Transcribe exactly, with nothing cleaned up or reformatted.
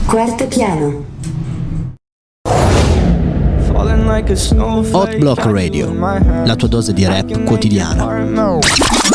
Quarto piano. Hot Block Radio, la tua dose di rap quotidiana.